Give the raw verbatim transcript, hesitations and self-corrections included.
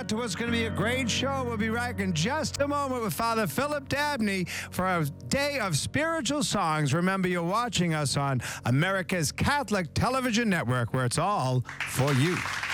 to what's going to be a great show. We'll be back in just a moment with Father Philip Dabney for a day of spiritual songs. Remember, you're watching us on America's Catholic Television Network, where it's all for you.